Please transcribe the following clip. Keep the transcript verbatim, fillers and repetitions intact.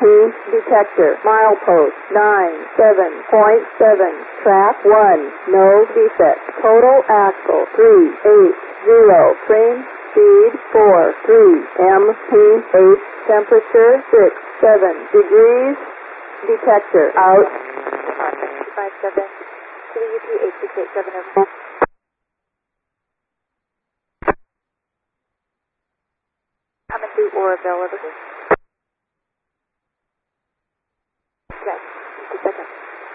P detector. Milepost nine seven point seven. Track one. No defect. Total axle three eight zero. Train speed four three. M P H temperature six seven degrees. Detector out. five seven. To the U P eight six eight seven over. Coming through Oroville over here.